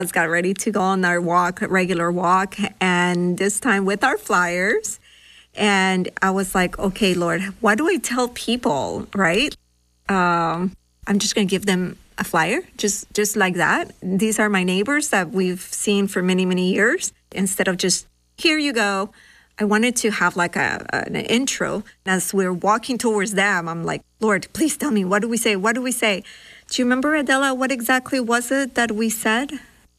Let's got ready to go on our walk, regular walk, and this time with our flyers. And I was like, okay, Lord, what do I tell people, right? I'm just going to give them a flyer, just like that. These are my neighbors that we've seen for many, many years. Instead of just, here you go. I wanted to have like an intro. As we're walking towards them, I'm like, Lord, please tell me, what do we say? What do we say? Do you remember, Adela, what exactly was it that we said?